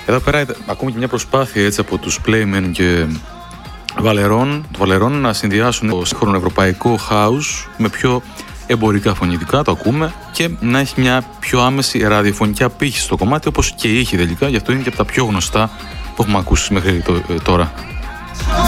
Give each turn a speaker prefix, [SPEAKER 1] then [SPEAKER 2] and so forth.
[SPEAKER 1] Εδώ πέρα ακόμη και μια προσπάθεια έτσι από τους Playmen και Βαλερών να συνδυάσουν το σύγχρονο ευρωπαϊκό house με πιο εμπορικά φωνητικά, το ακούμε, και να έχει μια πιο άμεση ραδιοφωνική απήχηση στο κομμάτι, όπως και η ήχη τελικά, γι' αυτό είναι και από τα πιο γνωστά που έχουμε ακούσει μέχρι τώρα.